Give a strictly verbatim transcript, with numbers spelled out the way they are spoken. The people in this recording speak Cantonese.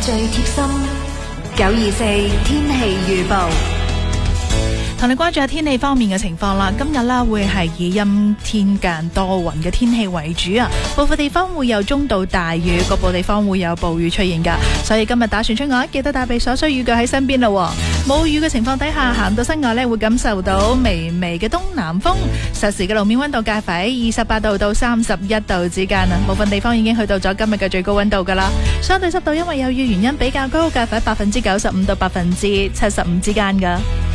最貼心九二四天氣預報。 同你關注下天氣方面嘅情況啦。今日啦會係以陰天間多雲嘅天氣為主啊，部分地方會有中到大雨，局部地方會有暴雨出現噶。所以今日打算出外，記得帶備所需雨具喺身邊啦。冇雨嘅情況底下，行到室外呢會感受到微微嘅東南風。實時嘅路面溫度介乎喺二十八度到三十一度之間啊，部分地方已經去到咗今日嘅最高溫度噶啦。相對濕度因為有雨原因比較高，介乎喺百分之九十五到百分之七十五之間噶。